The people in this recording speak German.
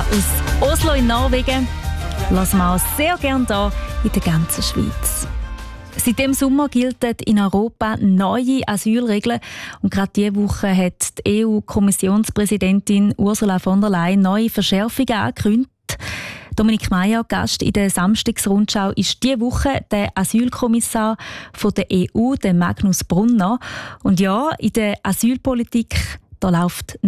aus Oslo in Norwegen lassen wir auch sehr gerne hier in der ganzen Schweiz. Seit dem Sommer gelten in Europa neue Asylregeln und gerade diese Woche hat die EU-Kommissionspräsidentin Ursula von der Leyen neue Verschärfungen angekündigt. Dominik Meier, Gast in der Samstagsrundschau, ist diese Woche der Asylkommissar von der EU, der Magnus Brunner. Und ja, in der Asylpolitik da läuft